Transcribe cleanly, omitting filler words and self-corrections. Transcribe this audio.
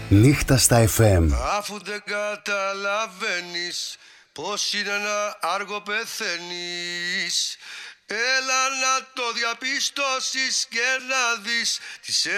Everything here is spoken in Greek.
Νύχτα στα FM. Αφού δεν καταλαβαίνεις πως είναι να άργο πεθαίνεις, έλα να το διαπιστώσεις και να δεις τις